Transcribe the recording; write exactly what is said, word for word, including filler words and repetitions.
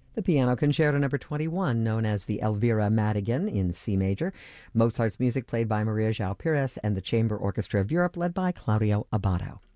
The Piano Concerto Number twenty-one, known as the Elvira Madigan in C major. Mozart's music played by Maria João Pires and the Chamber Orchestra of Europe, led by Claudio Abbado.